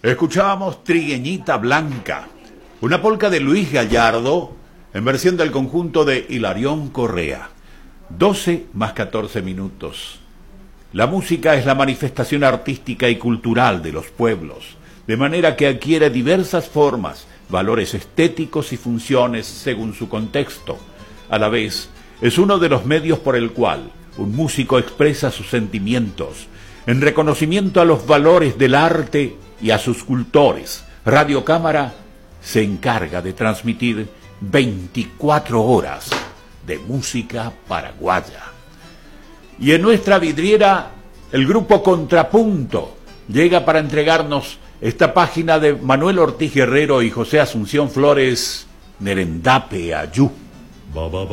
Escuchábamos Trigueñita Blanca, una polca de Luis Gallardo en versión del conjunto de Hilarión Correa. 12 más 14 minutos. La música es la manifestación artística y cultural de los pueblos, de manera que adquiere diversas formas, valores estéticos y funciones según su contexto. A la vez, es uno de los medios por el cual un músico expresa sus sentimientos, en reconocimiento a los valores del arte y a sus cultores. Radio Cámara se encarga de transmitir 24 horas de música paraguaya. Y en nuestra vidriera, el grupo Contrapunto llega para entregarnos esta página de Manuel Ortiz Guerrero y José Asunción Flores, Nerendape Ayú.